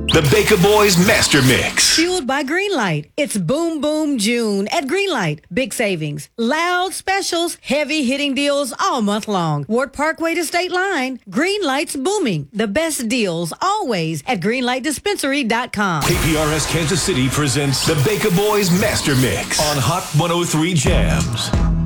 The Baker Boys Master Mix. Fueled by Greenlight. It's Boom Boom June at Greenlight. Big savings, loud specials, heavy hitting deals all month long. Ward Parkway to State Line. Greenlight's booming. The best deals always at greenlightdispensary.com. KPRS Kansas City presents the Baker Boys Master Mix on Hot 103 Jams.